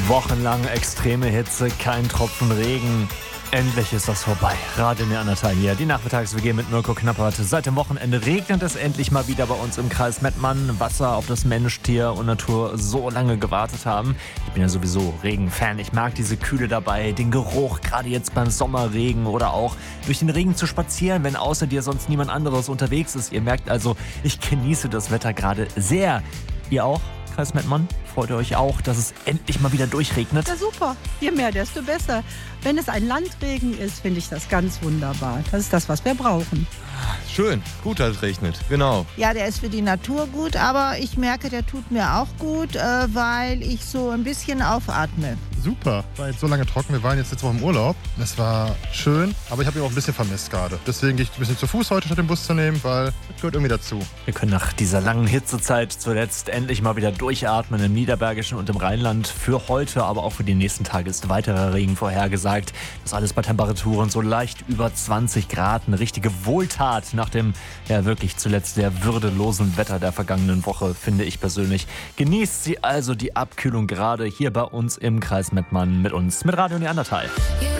Wochenlang extreme Hitze, kein Tropfen Regen. Endlich ist das vorbei. Radio Neandertal hier. Die Nachmittags-WG mit Mirko Knappert. Seit dem Wochenende regnet es endlich mal wieder bei uns im Kreis Mettmann. Wasser, auf das Mensch, Tier und Natur so lange gewartet haben. Ich bin ja sowieso Regenfan. Ich mag diese Kühle dabei, den Geruch, gerade jetzt beim Sommerregen oder auch durch den Regen zu spazieren, wenn außer dir sonst niemand anderes unterwegs ist. Ihr merkt also, ich genieße das Wetter gerade sehr. Ihr auch? Kreis Mettmann? Freut ihr euch auch, dass es endlich mal wieder durchregnet? Ja, super. Je mehr, desto besser. Wenn es ein Landregen ist, finde ich das ganz wunderbar. Das ist das, was wir brauchen. Schön, gut, dass es regnet, genau. Ja, der ist für die Natur gut, aber ich merke, der tut mir auch gut, weil ich so ein bisschen aufatme. Super, war jetzt so lange trocken. Wir waren jetzt letzte Woche im Urlaub. Es war schön, aber ich habe ihn auch ein bisschen vermisst gerade. Deswegen gehe ich ein bisschen zu Fuß heute, statt den Bus zu nehmen, weil das gehört irgendwie dazu. Wir können nach dieser langen Hitzezeit zuletzt endlich mal wieder durchatmen im Niederbergischen und im Rheinland. Für heute, aber auch für die nächsten Tage ist weiterer Regen vorhergesagt. Das alles bei Temperaturen so leicht über 20 Grad. Eine richtige Wohltat nach dem ja wirklich zuletzt sehr würdelosen Wetter der vergangenen Woche, finde ich persönlich. Genießt sie also die Abkühlung gerade hier bei uns im Kreis Mettmann mit uns, mit Radio Neandertal.